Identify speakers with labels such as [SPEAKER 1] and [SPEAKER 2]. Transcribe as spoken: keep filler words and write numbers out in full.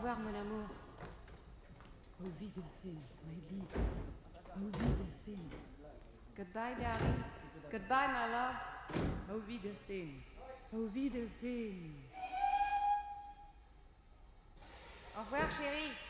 [SPEAKER 1] revoir, mon amour.
[SPEAKER 2] Au Wiedersehen, my liebe. Au Wiedersehen.
[SPEAKER 1] Goodbye, darling. Goodbye, my love.
[SPEAKER 2] Au Wiedersehen. Au Wiedersehen.
[SPEAKER 1] Au revoir, chérie.